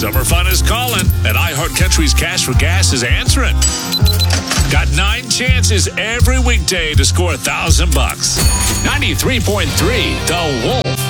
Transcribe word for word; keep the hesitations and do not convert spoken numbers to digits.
Summer fun is calling, and iHeartCountry's Cash for Gas is answering. Got nine chances every weekday to score a thousand bucks. ninety-three point three, The Wolf.